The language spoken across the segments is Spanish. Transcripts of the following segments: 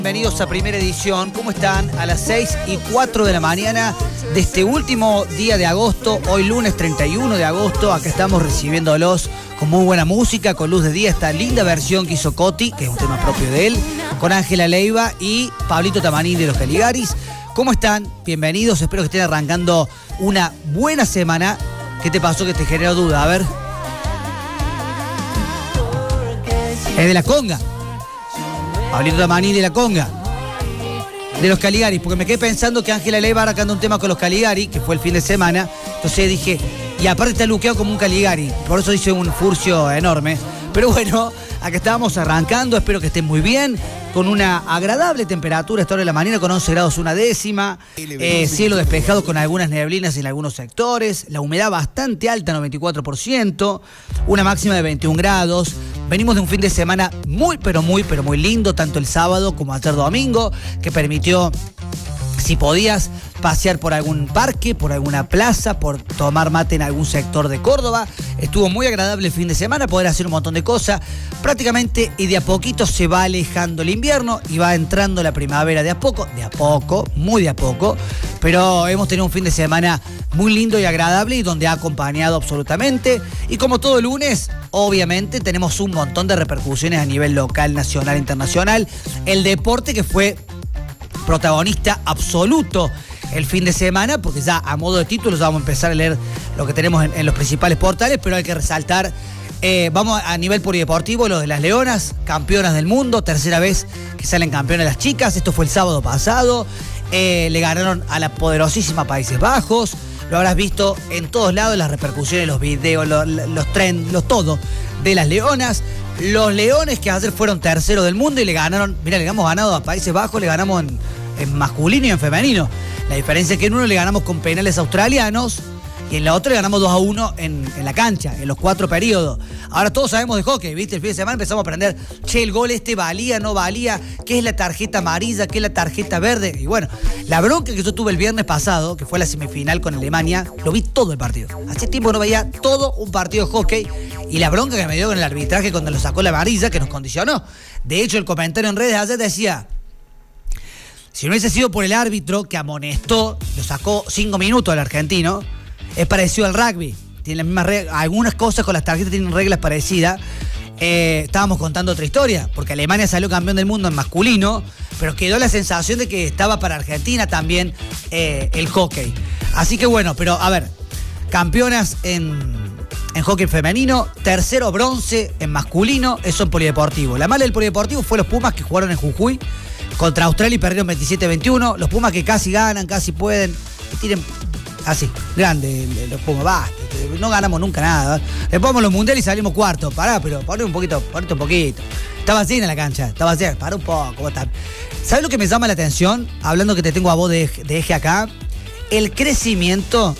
Bienvenidos a Primera Edición. ¿Cómo están? A las 6:04 de la mañana de este último día de agosto, hoy lunes 31 de agosto. Acá estamos recibiéndolos con muy buena música, con luz de día, esta linda versión que hizo Coti, que es un tema propio de él, con Ángela Leiva y Pablito Tamanín de Los Caligaris. ¿Cómo están? Bienvenidos, espero que estén arrancando una buena semana. ¿Qué te pasó que te generó duda? A ver. Es de la conga. Pablito Tamanín de la conga. De Los Caligaris, porque me quedé pensando que Ángela Leiva ahora canta un tema con Los Caligaris, que fue el fin de semana. Entonces dije, y aparte está luqueado como un Caligari, por eso hice un furcio enorme. Pero bueno, acá estábamos arrancando, espero que estén muy bien, con una agradable temperatura a esta hora de la mañana, con 11 grados una décima, cielo despejado con algunas neblinas en algunos sectores, la humedad bastante alta, 94%, una máxima de 21 grados. Venimos de un fin de semana muy lindo, tanto el sábado como ayer domingo, que permitió, si podías, pasear por algún parque, por alguna plaza, por tomar mate en algún sector de Córdoba. Estuvo muy agradable el fin de semana, poder hacer un montón de cosas. Prácticamente, y de a poquito se va alejando el invierno y va entrando la primavera de a poco, muy de a poco. Pero hemos tenido un fin de semana muy lindo y agradable y donde ha acompañado absolutamente. Y como todo lunes, obviamente tenemos un montón de repercusiones a nivel local, nacional, internacional. El deporte que fue protagonista absoluto el fin de semana, porque ya a modo de títulos ya vamos a empezar a leer lo que tenemos en los principales portales, pero hay que resaltar, vamos a nivel polideportivo, lo de las Leonas, campeonas del mundo, tercera vez que salen campeonas las chicas, esto fue el sábado pasado, le ganaron a la poderosísima Países Bajos, lo habrás visto en todos lados, las repercusiones, los videos, los trends, todo de las Leonas. Los Leones que ayer fueron terceros del mundo y le ganaron, mira, le hemos ganado a Países Bajos, le ganamos en masculino y en femenino. La diferencia es que en uno le ganamos con penales australianos y en la otra le ganamos 2-1 en la cancha, en los 4 periodos. Ahora todos sabemos de hockey, ¿viste? El fin de semana empezamos a aprender, che, el gol valía, no valía, qué es la tarjeta amarilla, qué es la tarjeta verde. Y bueno, la bronca que yo tuve el viernes pasado, que fue la semifinal con Alemania, lo vi todo el partido. Hace tiempo no veía todo un partido de hockey y la bronca que me dio con el arbitraje cuando lo sacó la amarilla, que nos condicionó. De hecho, el comentario en redes ayer decía, si no hubiese sido por el árbitro que amonestó, lo sacó 5 minutos al argentino, es parecido al rugby. Tiene las mismas reglas, algunas cosas con las tarjetas tienen reglas parecidas. Estábamos contando otra historia, porque Alemania salió campeón del mundo en masculino, pero quedó la sensación de que estaba para Argentina también el hockey. Así que bueno, pero a ver, campeonas en hockey femenino, tercero bronce en masculino, eso en polideportivo. La mala del polideportivo fue los Pumas que jugaron en Jujuy contra Australia y perdieron 27-21. Los Pumas que casi ganan, casi pueden, tienen así, grande los Pumas, basta, no ganamos nunca nada. Después vamos a los mundiales y salimos cuarto. Pero ponete un poquito. Estaba llena la cancha, estaba llena, pará un poco, ¿cómo están? ¿Sabes lo que me llama la atención? Hablando que te tengo a vos de eje acá, el crecimiento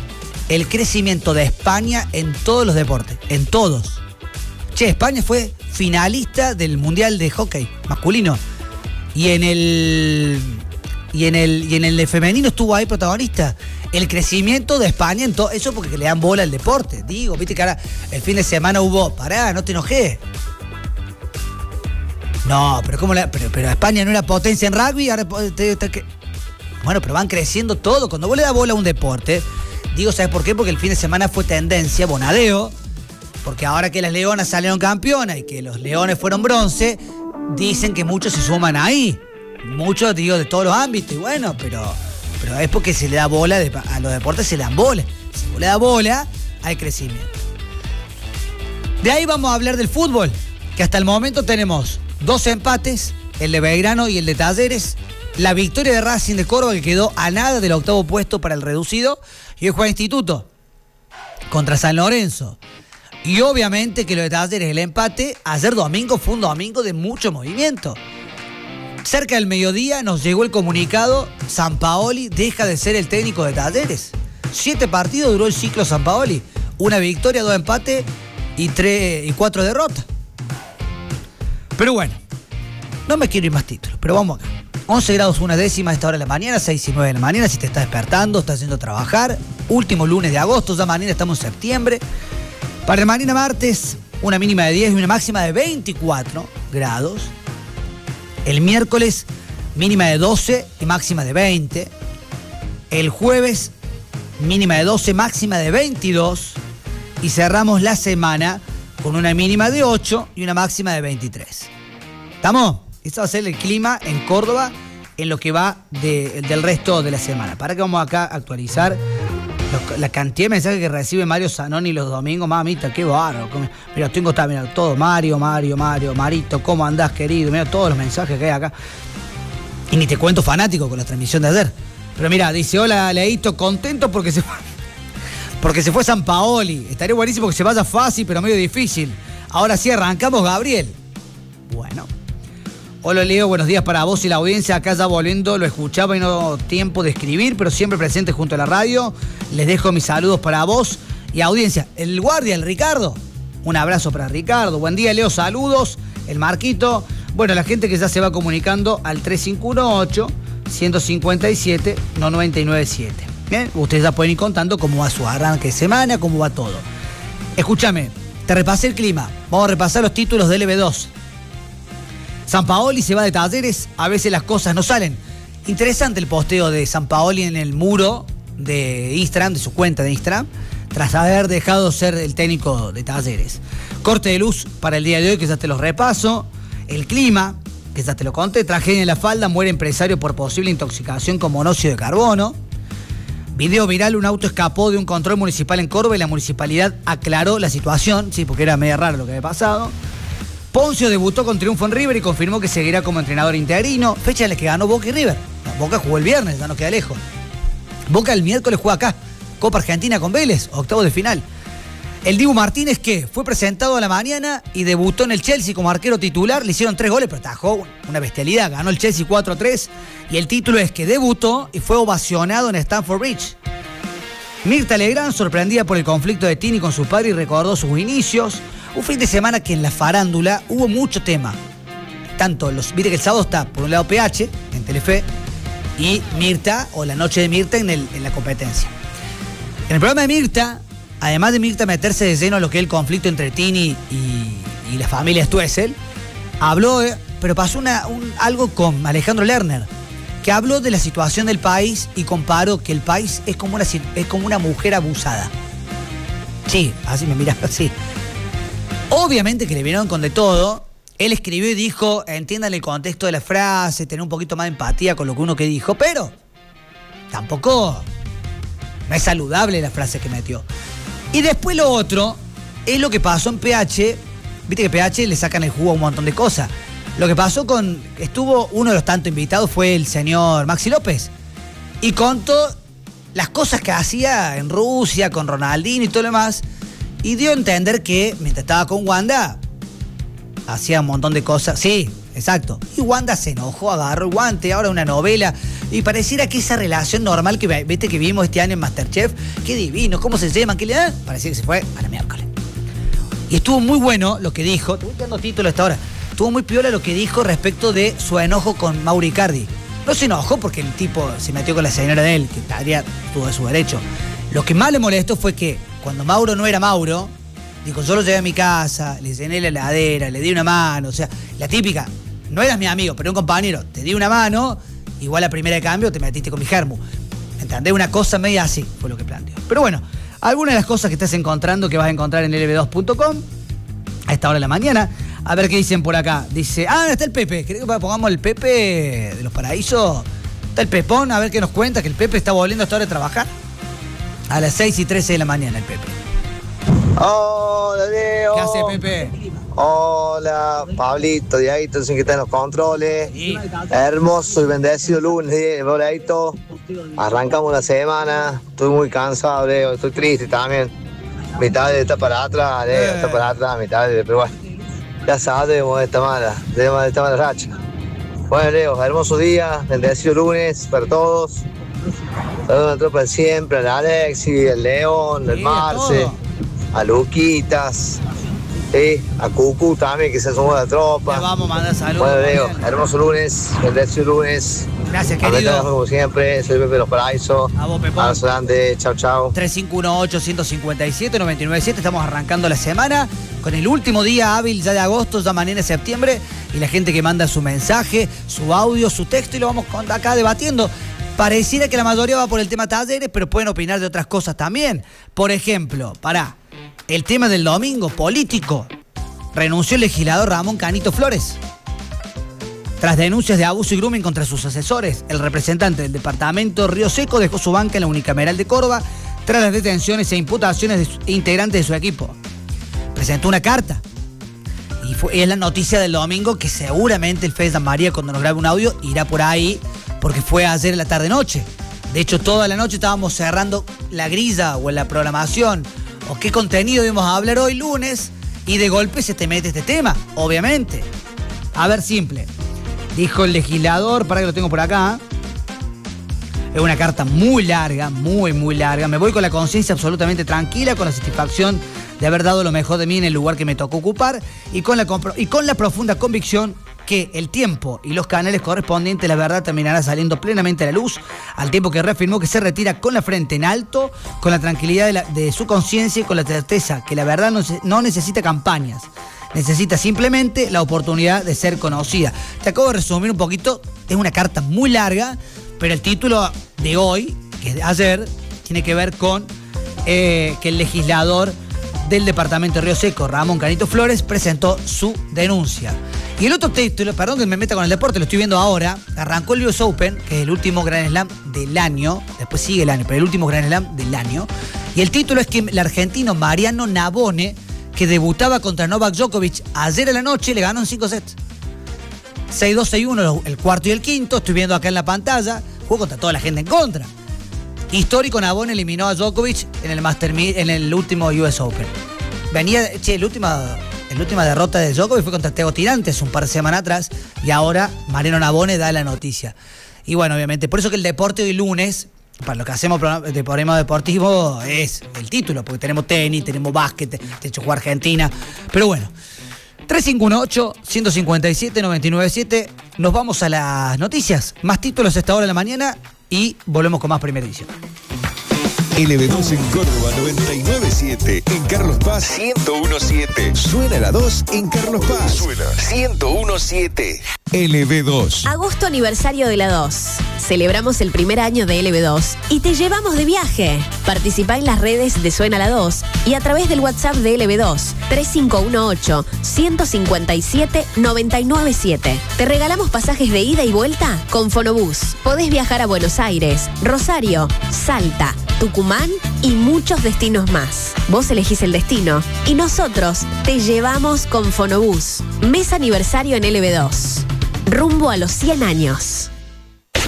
de España en todos los deportes, en todos. Che, España fue finalista del Mundial de Hockey masculino. Y en el de femenino estuvo ahí protagonista. El crecimiento de España en todo eso porque le dan bola al deporte. Digo, viste que ahora el fin de semana hubo, pará, no te enojé. No, pero ¿cómo pero España no era potencia en rugby, ahora bueno, pero van creciendo todo. Cuando vos le das bola a un deporte, digo, ¿sabes por qué? Porque el fin de semana fue tendencia, bonadeo, porque ahora que las Leonas salieron campeonas y que los Leones fueron bronce, dicen que muchos se suman ahí. Muchos, digo, de todos los ámbitos. Y bueno, pero es porque se le da bola, a los deportes se le dan bola. Si vos le da bola, hay crecimiento. De ahí vamos a hablar del fútbol, que hasta el momento tenemos 2 empates, el de Belgrano y el de Talleres. La victoria de Racing de Córdoba, que quedó a nada del 8º puesto para el reducido. Y hoy juega Instituto contra San Lorenzo. Y obviamente que lo de Talleres, el empate, ayer domingo fue un domingo de mucho movimiento. Cerca del mediodía nos llegó el comunicado, Sampaoli deja de ser el técnico de Talleres. 7 partidos duró el ciclo Sampaoli. 1 victoria, 2 empates y 4 derrotas. Pero bueno, no me quiero ir más títulos, pero vamos acá. 11 grados una décima a esta hora de la mañana, 6:09 de la mañana, si te estás despertando, estás haciendo trabajar. Último lunes de agosto, ya mañana estamos en septiembre. Para mañana martes, una mínima de 10 y una máxima de 24 grados. El miércoles, mínima de 12 y máxima de 20. El jueves, mínima de 12, máxima de 22. Y cerramos la semana con una mínima de 8 y una máxima de 23. ¿Estamos? Esto va a ser el clima en Córdoba en lo que va del resto de la semana. Para que vamos acá a actualizar la cantidad de mensajes que recibe Mario Zanoni los domingos. Mamita, qué bárbaro. Mira, tengo todo. Mario, Marito, ¿cómo andás, querido? Mira todos los mensajes que hay acá. Y ni te cuento fanático con la transmisión de ayer. Pero mira, dice, hola, Leito, contento porque se fue Sampaoli. Estaría buenísimo que se vaya fácil, pero medio difícil. Ahora sí arrancamos, Gabriel. Bueno. Hola, Leo, buenos días para vos y la audiencia. Acá ya volviendo, lo escuchaba y no tiempo de escribir, pero siempre presente junto a la radio. Les dejo mis saludos para vos y audiencia. El guardia, el Ricardo. Un abrazo para Ricardo. Buen día, Leo, saludos. El Marquito. Bueno, la gente que ya se va comunicando al 3518-157-997. Bien, ustedes ya pueden ir contando cómo va su arranque de semana, cómo va todo. Escúchame, te repasé el clima. Vamos a repasar los títulos del LB2. Sampaoli se va de Talleres, a veces las cosas no salen. Interesante el posteo de Sampaoli en el muro de Instagram, de su cuenta de Instagram, tras haber dejado ser el técnico de Talleres. Corte de luz para el día de hoy, que ya te los repaso. El clima, que ya te lo conté. Tragedia en La Falda, muere empresario por posible intoxicación con monóxido de carbono. Video viral, un auto escapó de un control municipal en Córdoba y la municipalidad aclaró la situación, sí, porque era medio raro lo que había pasado. Poncio debutó con triunfo en River y confirmó que seguirá como entrenador interino. Fecha en la que ganó Boca y River. Boca jugó el viernes, ya no queda lejos. Boca el miércoles juega acá. Copa Argentina con Vélez, octavos de final. El Dibu Martínez, que fue presentado a la mañana y debutó en el Chelsea como arquero titular. Le hicieron 3 goles, pero atajó una bestialidad. Ganó el Chelsea 4-3. Y el título es que debutó y fue ovacionado en Stamford Bridge. Mirta Legrand, sorprendida por el conflicto de Tini con su padre y recordó sus inicios. Un fin de semana que en la farándula hubo mucho tema. Viste que el sábado está, por un lado, PH, en Telefe, y Mirta, o la noche de Mirta, en la competencia. En el programa de Mirta, además de Mirta meterse de lleno a lo que es el conflicto entre Tini y la familia Stoessel, habló, pero pasó algo con Alejandro Lerner, que habló de la situación del país y comparó que el país es como una mujer abusada. Sí, así me miraba, así. Obviamente que le vinieron con de todo. Él escribió y dijo, entiendan el contexto de la frase, tener un poquito más de empatía con lo que uno que dijo, pero tampoco no es saludable la frase que metió. Y después lo otro es lo que pasó en PH. Viste que PH le sacan el jugo a un montón de cosas. Lo que pasó estuvo uno de los tantos invitados, fue el señor Maxi López, y contó las cosas que hacía en Rusia con Ronaldinho y todo lo demás. Y dio a entender que mientras estaba con Wanda, hacía un montón de cosas. Sí, exacto. Y Wanda se enojó, agarró el guante, ahora una novela. Y pareciera que esa relación normal que viste que vimos este año en MasterChef, qué divino, cómo se llaman, qué le dan, parecía que se fue a la miércoles. Y estuvo muy bueno lo que dijo, te voy dando título hasta ahora, estuvo muy piola lo que dijo respecto de su enojo con Mauro Icardi. No se enojó porque el tipo se metió con la señora de él, que tuvo su derecho. Lo que más le molestó fue que cuando Mauro no era Mauro, dijo, yo lo llevé a mi casa, le llené la heladera, le di una mano, o sea, la típica, no eras mi amigo, pero un compañero, te di una mano, igual a primera de cambio te metiste con mi germu. ¿Entendés? Una cosa media así fue lo que planteó. Pero bueno, algunas de las cosas que estás encontrando, que vas a encontrar en lb2.com, a esta hora de la mañana, a ver qué dicen por acá. Dice, está el Pepe, ¿querés que pongamos el Pepe de los Paraísos? Está el Pepón, a ver qué nos cuenta, que el Pepe está volviendo a esta hora de trabajar. A las 6:13 de la mañana el Pepe. Hola, Leo. ¿Qué hace, Pepe? Hola, Pablito, Diaguito, sin que estén los controles. Sí. Hermoso y bendecido lunes, Diaguito. Arrancamos la semana. Estoy muy cansado, Leo. Estoy triste también. Mi tarde está para atrás, Leo. Está para atrás, mi tarde. Pero bueno, ya sabemos de esta mala racha. Bueno, Leo, hermoso día, bendecido lunes para todos. Saludos a la tropa de siempre, al Alexi, el León, el Marce, a Luquitas, Sí, a Cucu también, que se sumó a la tropa. Le vamos a mandar saludos. Bueno, Leo, hermoso lunes, bendecido lunes. Gracias, A querido. como siempre, soy Pepe Los Paraísos. A vos, Pepón. Abrazo grande, chao, chao. 3518-157-997. Estamos arrancando la semana con el último día hábil ya de agosto, ya mañana es septiembre. Y la gente que manda su mensaje, su audio, su texto, y lo vamos acá debatiendo. Pareciera que la mayoría va por el tema talleres, pero pueden opinar de otras cosas también. Por ejemplo, el tema del domingo, político. Renunció el legislador Ramón Canito Flores. Tras denuncias de abuso y grooming contra sus asesores, el representante del departamento Río Seco dejó su banca en la Unicameral de Córdoba tras las detenciones e imputaciones de integrantes de su equipo. Presentó una carta. Y es la noticia del domingo que seguramente el Fede San María, cuando nos grabe un audio, irá por ahí, porque fue ayer en la tarde-noche. De hecho, toda la noche estábamos cerrando la grilla o en la programación o qué contenido íbamos a hablar hoy lunes, y de golpe se te mete este tema, obviamente. A ver, simple. Dijo el legislador, para que lo tengo por acá. Es una carta muy larga, muy larga. Me voy con la conciencia absolutamente tranquila, con la satisfacción de haber dado lo mejor de mí en el lugar que me tocó ocupar y con la profunda convicción que el tiempo y los canales correspondientes, la verdad terminará saliendo plenamente a la luz, al tiempo que reafirmó que se retira con la frente en alto, con la tranquilidad de su conciencia y con la certeza que la verdad no necesita campañas, necesita simplemente la oportunidad de ser conocida. Te acabo de resumir un poquito, es una carta muy larga, pero el título de hoy, que es de ayer, tiene que ver con que el legislador del departamento de Río Seco, Ramón Canito Flores, presentó su denuncia. Y el otro título, perdón que me meta con el deporte, lo estoy viendo ahora, arrancó el US Open, que es el último Grand Slam del año, después sigue el año, pero el último Grand Slam del año, y el título es que el argentino Mariano Navone, que debutaba contra Novak Djokovic ayer en la noche, le ganó en 5 sets. 6-2, 6-1, el cuarto y el quinto, estoy viendo acá en la pantalla, jugó contra toda la gente en contra. Histórico, Navone eliminó a Djokovic en el último US Open. La última derrota de Djokovic fue contra Teo Tirantes un par de semanas atrás, y ahora Mariano Navone da la noticia. Y bueno, obviamente, por eso que el deporte hoy lunes, para lo que hacemos de programa deportivo, es el título, porque tenemos tenis, tenemos básquet, de hecho juega Argentina. Pero bueno, 3518-157-997, nos vamos a las noticias. Más títulos a esta hora de la mañana y volvemos con más Primera Edición. LB2 en Córdoba 99.7, en Carlos Paz 101.7. Suena la 2 en Carlos Paz. Suena 101.7. LB2. Agosto aniversario de la 2. Celebramos el primer año de LB2 y te llevamos de viaje. Participá en las redes de Suena la 2 y a través del WhatsApp de LB2 3518-157-997. Te regalamos pasajes de ida y vuelta con Fonobús. Podés viajar a Buenos Aires, Rosario, Salta, Tucumán y muchos destinos más. Vos elegís el destino y nosotros te llevamos con Fonobús. Mes aniversario en LB2. Rumbo a los 100 años. 6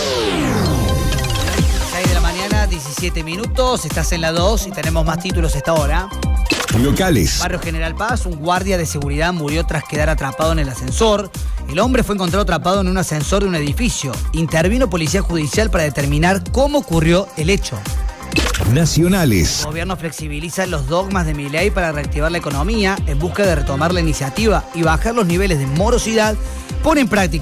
de la mañana, 17 minutos. Estás en la 2 y tenemos más títulos a esta hora. Locales. Barrio General Paz, un guardia de seguridad murió tras quedar atrapado en el ascensor. El hombre fue encontrado atrapado en un ascensor de un edificio. Intervino policía judicial para determinar cómo ocurrió el hecho. Nacionales. El gobierno flexibiliza los dogmas de Milei para reactivar la economía en busca de retomar la iniciativa y bajar los niveles de morosidad. Pone en práctica